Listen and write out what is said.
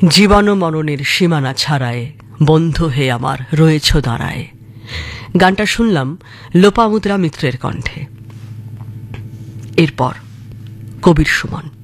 জীবন মরণের সীমানা ছাড়ায় বন্ধু হে আমার রয়েছ দাঁড়ায়। গানটা শুনলাম লোপামুদ্রা মিত্রের কণ্ঠে। এরপর কবির সুমন।